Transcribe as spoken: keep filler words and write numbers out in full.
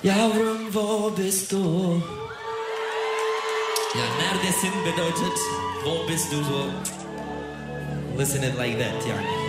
Yavrum wo bist du? Ja, neredesin bedeutet wo bist du so. Listen it like that yani.